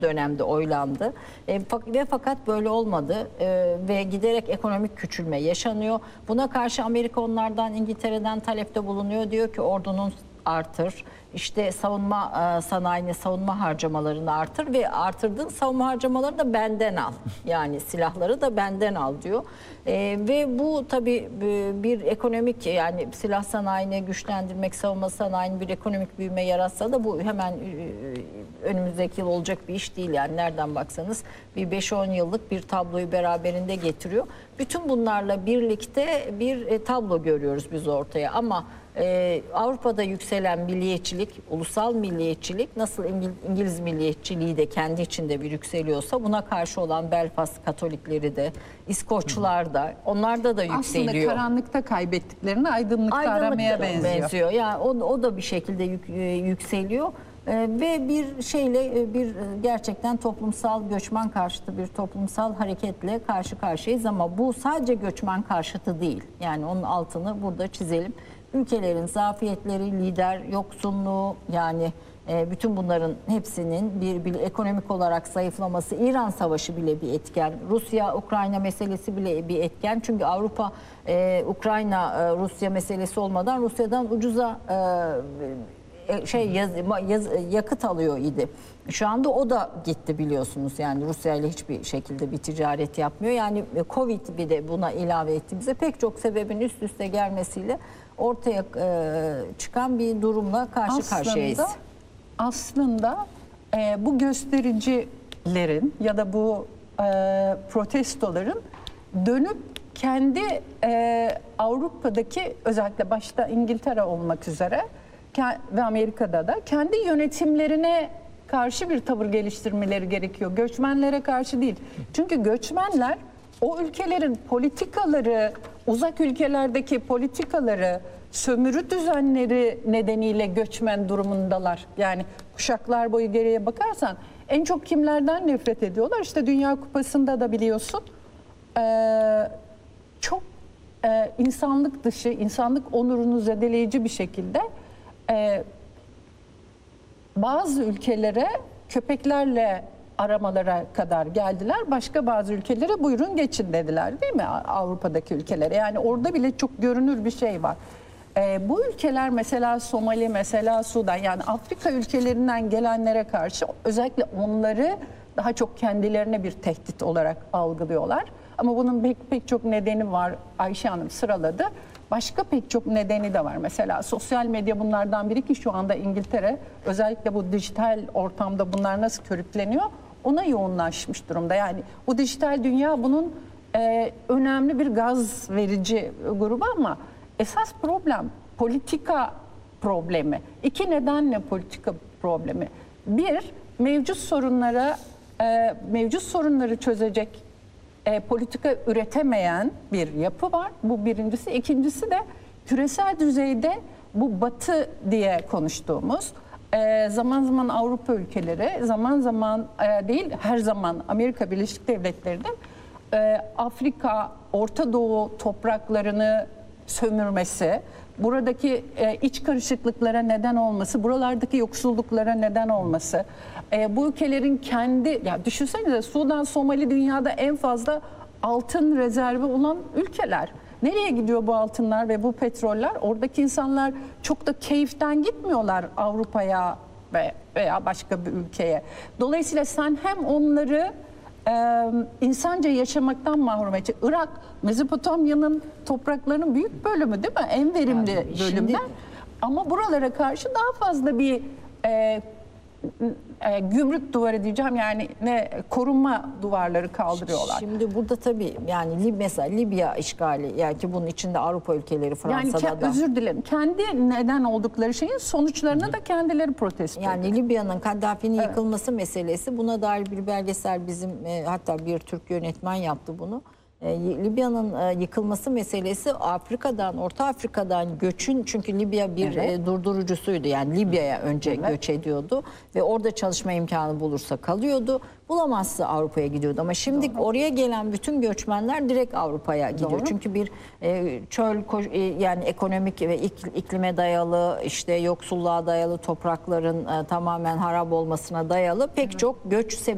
dönemde oylandı. Ve fakat böyle olmadı ve giderek ekonomik küçülme yaşanıyor. Buna karşı Amerika onlardan, İngiltere'den talepte bulunuyor. Diyor ki ordunun artır, işte savunma sanayini, savunma harcamalarını artır ve artırdığın savunma harcamaları da benden al. Yani silahları da benden al diyor. Ve bu tabii bir ekonomik, yani silah sanayini güçlendirmek, savunma sanayinin bir ekonomik büyüme yaratsa da bu hemen önümüzdeki yıl olacak bir iş değil. Yani nereden baksanız bir 5-10 yıllık bir tabloyu beraberinde getiriyor. Bütün bunlarla birlikte bir tablo görüyoruz biz ortaya ama Avrupa'da yükselen milliyetçilik, ulusal milliyetçilik nasıl İngiliz milliyetçiliği de kendi içinde bir yükseliyorsa buna karşı olan Belfast Katolikleri de, İskoçlar da, onlarda da yükseliyor. Aslında karanlıkta kaybettiklerini aydınlıkta aramaya benziyor. Yani o da bir şekilde yükseliyor. Ve bir şeyle gerçekten toplumsal göçmen karşıtı bir toplumsal hareketle karşı karşıyayız ama bu sadece göçmen karşıtı değil. Yani onun altını burada çizelim. Ülkelerin zafiyetleri, lider yoksunluğu, yani bütün bunların hepsinin bir ekonomik olarak zayıflaması, İran Savaşı bile bir etken, Rusya-Ukrayna meselesi bile bir etken. Çünkü Avrupa Ukrayna-Rusya meselesi olmadan Rusya'dan ucuza yakıt alıyor idi. Şu anda o da gitti biliyorsunuz. Yani Rusya ile hiçbir şekilde bir ticaret yapmıyor. Yani Covid bir de buna ilave ettiğimizde pek çok sebebin üst üste gelmesiyle ortaya çıkan bir durumla karşı karşıyayız. Aslında bu göstericilerin ya da bu protestoların dönüp kendi Avrupa'daki, özellikle başta İngiltere olmak üzere ve Amerika'da da kendi yönetimlerine karşı bir tavır geliştirmeleri gerekiyor. Göçmenlere karşı değil. Çünkü göçmenler o ülkelerin politikaları, uzak ülkelerdeki politikaları, sömürü düzenleri nedeniyle göçmen durumundalar. Yani kuşaklar boyu geriye bakarsan en çok kimlerden nefret ediyorlar? İşte Dünya Kupası'nda da biliyorsun çok insanlık dışı, insanlık onurunu zedeleyici bir şekilde bazı ülkelere köpeklerle aramalara kadar geldiler. Başka bazı ülkelere buyurun geçin dediler, değil mi? Avrupa'daki ülkelere. Yani orada bile çok görünür bir şey var. Bu ülkeler, mesela Somali, mesela Sudan, yani Afrika ülkelerinden gelenlere karşı özellikle onları daha çok kendilerine bir tehdit olarak algılıyorlar. Ama bunun pek çok nedeni var. Ayşe Hanım sıraladı. Başka pek çok nedeni de var. Mesela sosyal medya bunlardan biri ki şu anda İngiltere özellikle bu dijital ortamda bunlar nasıl körükleniyor ona yoğunlaşmış durumda. Yani bu dijital dünya bunun önemli bir gaz verici grubu ama esas problem politika problemi. İki nedenle politika problemi. Bir, mevcut sorunları çözecek politika üretemeyen bir yapı var. Bu birincisi. İkincisi de küresel düzeyde bu Batı diye konuştuğumuz zaman zaman Avrupa ülkeleri, zaman zaman değil her zaman Amerika Birleşik Devletleri'nin Afrika, Orta Doğu topraklarını sömürmesi, buradaki iç karışıklıklara neden olması, buralardaki yoksulluklara neden olması, bu ülkelerin kendi, ya düşünsenize Sudan, Somali dünyada en fazla altın rezervi olan ülkeler. Nereye gidiyor bu altınlar ve bu petroller? Oradaki insanlar çok da keyiften gitmiyorlar Avrupa'ya veya başka bir ülkeye. Dolayısıyla sen hem onları insanca yaşamaktan mahrum edecek. Irak, Mezopotamya'nın topraklarının büyük bölümü, değil mi? En verimli yani bölümler. Ama buralara karşı daha fazla bir gümrük duvarı diyeceğim, yani korunma duvarları kaldırıyorlar. Şimdi burada tabii yani mesela Libya işgali, yani ki bunun içinde Avrupa ülkeleri, Fransa'da yani da. Özür dilerim. Kendi neden oldukları şeyin sonuçlarını da kendileri protesto ediyor. Yani Libya'nın Kaddafi'nin yıkılması meselesi, buna dair bir belgesel bizim hatta bir Türk yönetmen yaptı bunu. Libya'nın yıkılması meselesi Afrika'dan, Orta Afrika'dan göçün, çünkü Libya bir durdurucusuydu. Yani Libya'ya önce göç ediyordu ve orada çalışma imkanı bulursa kalıyordu. Bulamazsa Avrupa'ya gidiyordu. Ama şimdi oraya gelen bütün göçmenler direkt Avrupa'ya gidiyor. Çünkü bir çöl, yani ekonomik ve iklime dayalı, işte yoksulluğa dayalı, toprakların tamamen harap olmasına dayalı pek çok göç sebebi